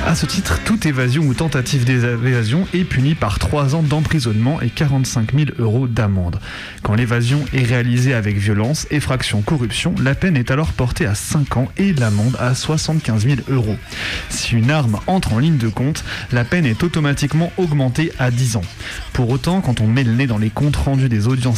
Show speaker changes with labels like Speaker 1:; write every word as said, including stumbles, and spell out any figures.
Speaker 1: À ce titre, toute évasion ou tentative d'évasion est punie par trois ans d'emprisonnement et quarante-cinq mille euros d'amende. Quand l'évasion est réalisée avec violence, effraction, corruption, la peine est alors portée à cinq ans et l'amende à soixante-quinze mille euros. Si une arme entre en ligne de compte, la peine est automatiquement augmentée à dix ans. Pour autant, quand on met le nez dans les comptes rendus des audiences